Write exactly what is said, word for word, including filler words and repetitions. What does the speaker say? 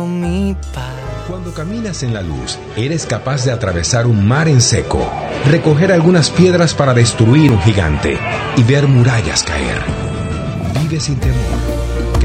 Mi paz. Cuando caminas en la luz, eres capaz de atravesar un mar en seco, recoger algunas piedras para destruir un gigante y ver murallas caer. Vive sin temor.